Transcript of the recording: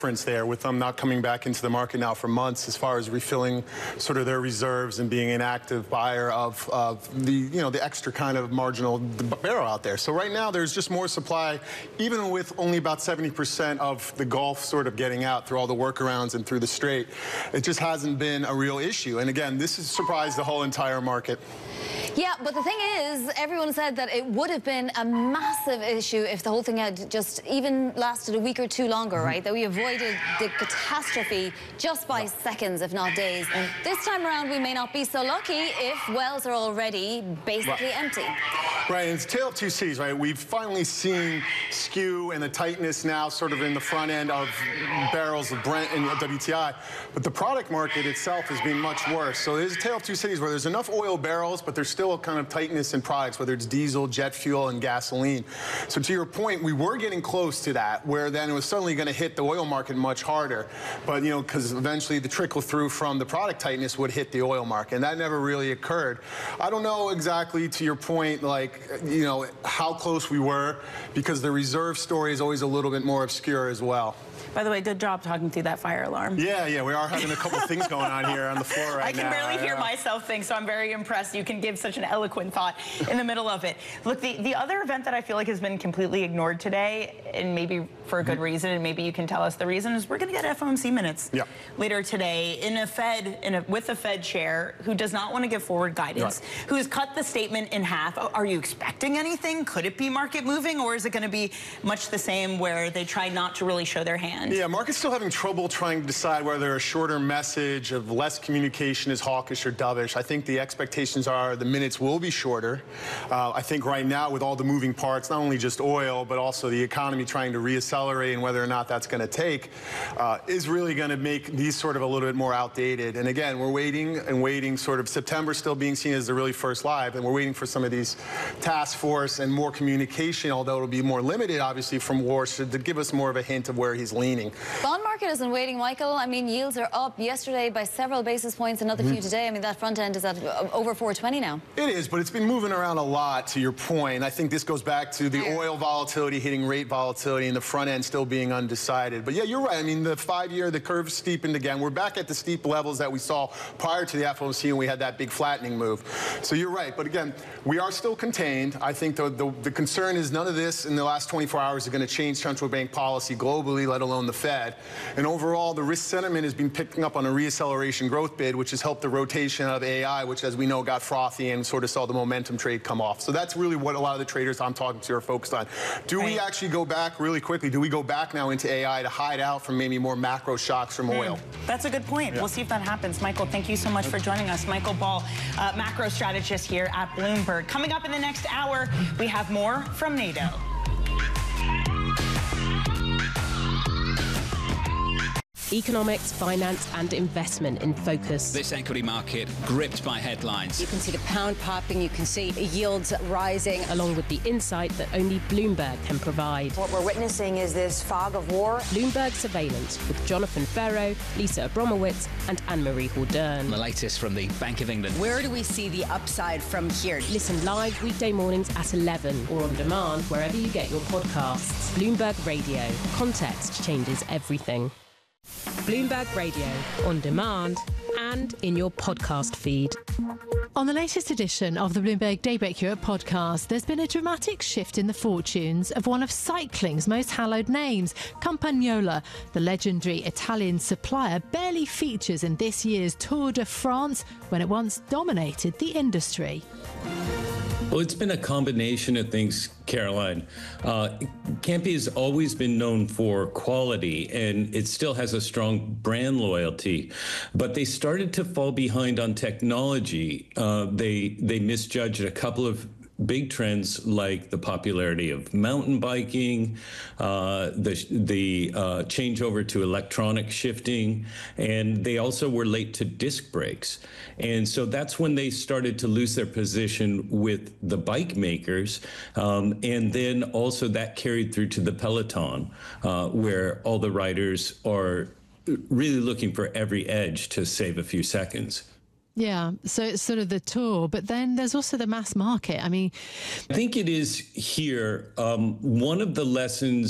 difference there with them not coming back into the market now for months as far as refilling sort of their reserves and being an active buyer of the, the extra kind of marginal barrel out there. So right now there's just more supply, even with only about 70% of the Gulf sort of getting out through all the workarounds and through the Strait. It just hasn't been a real issue. And again, this has surprised the whole entire market. Yeah, but the thing is, everyone said that it would have been a massive issue if the whole thing had just even lasted a week or two longer, right? That we avoided the catastrophe just by seconds, if not days. This time around, we may not be so lucky if wells are already basically empty. Right, and it's tale of two cities, right? We've finally seen skew and the tightness now sort of in the front end of barrels of Brent and WTI, but the product market itself has been much worse. So there's a tale of two cities where there's enough oil barrels, but there's still a kind of tightness in products, whether it's diesel, jet fuel, and gasoline. So to your point, we were getting close to that, where then it was suddenly going to hit the oil market much harder. But, because eventually the trickle through from the product tightness would hit the oil market, and that never really occurred. I don't know exactly, to your point, how close we were, because the reserve story is always a little bit more obscure as well. By the way, good job talking through that fire alarm. Yeah, we are having a couple of things going on here on the floor right now. I can barely hear myself think, so I'm very impressed you can give such an eloquent thought in the middle of it. Look, the other event that I feel like has been completely ignored today, and maybe for a good reason, and maybe you can tell us the reason, is we're going to get FOMC minutes later today with a Fed chair who does not want to give forward guidance, who has cut the statement in half. Are you expecting anything? Could it be market moving, or is it going to be much the same where they try not to really show their hand? Yeah, market's still having trouble trying to decide whether a shorter message of less communication is hawkish or dovish. I think the expectations are the minutes will be shorter. I think right now with all the moving parts, not only just oil, but also the economy trying to reaccelerate and whether or not that's going to take, is really going to make these sort of a little bit more outdated. And again, we're waiting and waiting, sort of September still being seen as the really first live, and we're waiting for some of these task force and more communication, although it'll be more limited, obviously, from Warsh to give us more of a hint of where he's leaning. Bond market isn't waiting, Michael. I mean, yields are up yesterday by several basis points, another few today. I mean, that front end is at over 420 now. It is, but it's been moving around a lot, to your point. I think this goes back to the oil volatility hitting rate volatility and the front end still being undecided. But yeah, you're right. I mean, the 5-year, the curve steepened again. We're back at the steep levels that we saw prior to the FOMC, and we had that big flattening move. So you're right. But again, we are still contained. I think the concern is none of this in the last 24 hours is going to change central bank policy globally, let alone the Fed. And overall, the risk sentiment has been picking up on a reacceleration growth bid, which has helped the rotation of AI, which, as we know, got frothy and sort of saw the momentum trade come off. So that's really what a lot of the traders I'm talking to are focused on. Do we actually go back really quickly? Do we go back now into AI to hide out from maybe more macro shocks from oil? That's a good point. We'll see if that happens. Michael, thank you so much for joining us. Michael Ball, macro strategist here at Bloomberg. Coming up in the next hour, we have more from NATO. Economics, finance and investment in focus. This equity market gripped by headlines. You can see the pound popping, you can see yields rising. Along with the insight that only Bloomberg can provide. What we're witnessing is this fog of war. Bloomberg Surveillance with Jonathan Ferro, Lisa Abramowitz and Anne-Marie Haldern. The latest from the Bank of England. Where do we see the upside from here? Listen live weekday mornings at 11 or on demand wherever you get your podcasts. Bloomberg Radio. Context changes everything. Bloomberg Radio, on demand and in your podcast feed. On the latest edition of the Bloomberg Daybreak Europe podcast, there's been a dramatic shift in the fortunes of one of cycling's most hallowed names. Campagnola, the legendary Italian supplier, barely features in this year's Tour de France when it once dominated the industry. Well, it's been a combination of things, Caroline. Campy has always been known for quality, and it still has a strong brand loyalty. But they started to fall behind on technology. They misjudged a couple of big trends like the popularity of mountain biking, the changeover to electronic shifting, and they also were late to disc brakes. And so that's when they started to lose their position with the bike makers. And then also that carried through to the peloton, where all the riders are really looking for every edge to save a few seconds. Yeah, so it's sort of the tour, but then there's also the mass market. I mean, I think it is here. One of the lessons